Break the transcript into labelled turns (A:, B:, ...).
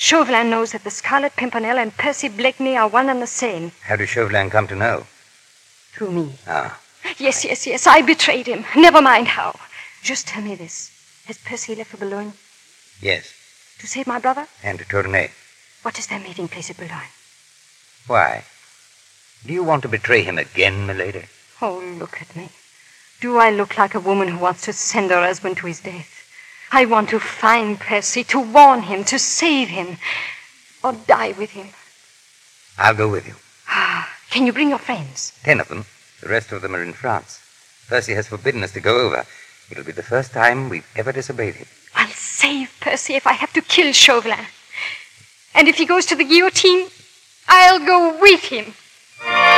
A: Chauvelin knows that the Scarlet Pimpernel and Percy Blakeney are one and the same.
B: How did Chauvelin come to know?
A: Through me.
B: Ah.
A: Yes. I betrayed him. Never mind how. Just tell me this. Has Percy left for Boulogne?
B: Yes.
A: To save my brother?
B: And to Tournai.
A: What is their meeting place at Boulogne?
B: Why? Do you want to betray him again, milady?
A: Oh, look at me. Do I look like a woman who wants to send her husband to his death? I want to find Percy, to warn him, to save him, or die with him.
B: I'll go with you.
A: Can you bring your friends?
B: 10 of them. The rest of them are in France. Percy has forbidden us to go over. It'll be the first time we've ever disobeyed him.
A: I'll save Percy if I have to kill Chauvelin. And if he goes to the guillotine, I'll go with him.